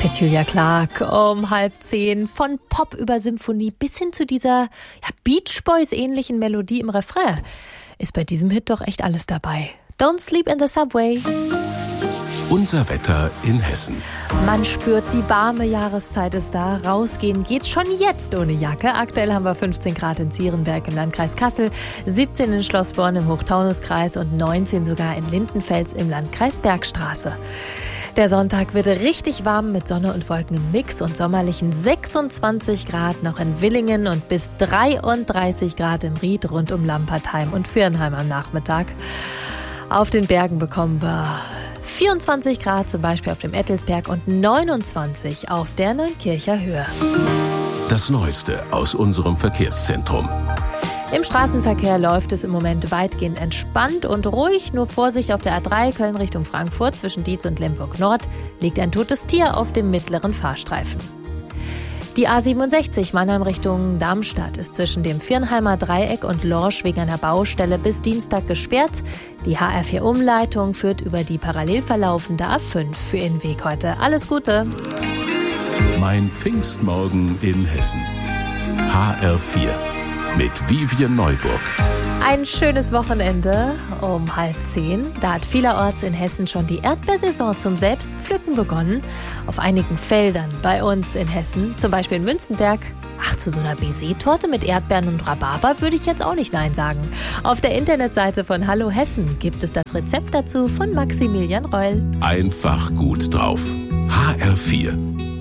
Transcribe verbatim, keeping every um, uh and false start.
Petula Clark um halb zehn. Von Pop über Symphonie bis hin zu dieser ja, Beach Boys ähnlichen Melodie im Refrain ist bei diesem Hit doch echt alles dabei. Don't sleep in the subway. Unser Wetter in Hessen. Man spürt, die warme Jahreszeit ist da. Rausgehen geht schon jetzt ohne Jacke. Aktuell haben wir fünfzehn Grad in Zierenberg im Landkreis Kassel, siebzehn in Schlossborn im Hochtaunuskreis und neunzehn sogar in Lindenfels im Landkreis Bergstraße. Der Sonntag wird richtig warm mit Sonne und Wolken im Mix und sommerlichen sechsundzwanzig Grad noch in Willingen und bis dreiunddreißig Grad im Ried rund um Lampertheim und Viernheim am Nachmittag. Auf den Bergen bekommen wir vierundzwanzig Grad zum Beispiel auf dem Ettelsberg und neunundzwanzig auf der Neunkircher Höhe. Das Neueste aus unserem Verkehrszentrum. Im Straßenverkehr läuft es im Moment weitgehend entspannt und ruhig. Nur Vorsicht auf der A drei Köln Richtung Frankfurt zwischen Dietz und Limburg Nord liegt ein totes Tier auf dem mittleren Fahrstreifen. Die A siebenundsechzig Mannheim Richtung Darmstadt ist zwischen dem Viernheimer Dreieck und Lorsch wegen einer Baustelle bis Dienstag gesperrt. Die H R vier Umleitung führt über die parallel verlaufende A fünf für Ihren Weg heute. Alles Gute! Mein Pfingstmorgen in Hessen. H R vier mit Vivian Neuburg. Ein schönes Wochenende um halb zehn. Da hat vielerorts in Hessen schon die Erdbeersaison zum Selbstpflücken begonnen. Auf einigen Feldern bei uns in Hessen, zum Beispiel in Münzenberg. Ach, zu so einer Baiser-Torte mit Erdbeeren und Rhabarber würde ich jetzt auch nicht Nein sagen. Auf der Internetseite von Hallo Hessen gibt es das Rezept dazu von Maximilian Reul. Einfach gut drauf. H R vier.